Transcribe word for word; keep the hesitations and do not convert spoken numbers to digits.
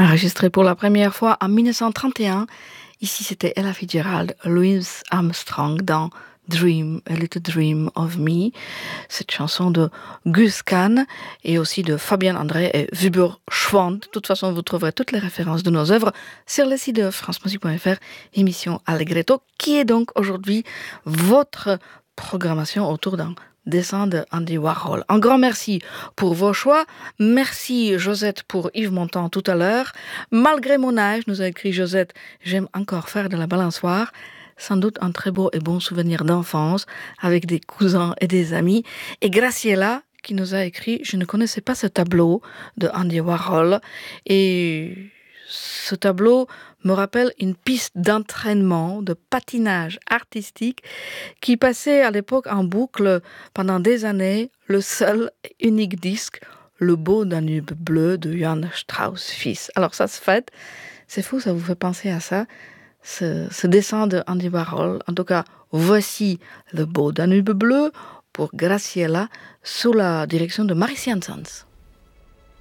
enregistré pour la première fois en dix-neuf cent trente et un. Ici, c'était Ella Fitzgerald, Louis Armstrong dans Dream, A Little Dream of Me. Cette chanson de Gus Kahn et aussi de Fabian André et Wubur Schwand. De toute façon, vous trouverez toutes les références de nos œuvres sur le site de france musique point f r, émission Allegretto, qui est donc aujourd'hui votre programmation autour d'un dessin de Andy Warhol. Un grand merci pour vos choix. Merci Josette pour Yves Montand tout à l'heure. Malgré mon âge, nous a écrit Josette, j'aime encore faire de la balançoire. Sans doute un très beau et bon souvenir d'enfance avec des cousins et des amis. Et Graciela qui nous a écrit, je ne connaissais pas ce tableau de Andy Warhol et ce tableau me rappelle une piste d'entraînement, de patinage artistique qui passait à l'époque en boucle pendant des années le seul et unique disque, Le beau Danube bleu de Johann Strauss fils. Alors ça se fait, c'est fou, ça vous fait penser à ça, ce, ce dessin de Andy Warhol. En tout cas, voici Le beau Danube bleu pour Graciela sous la direction de Marie Janssens.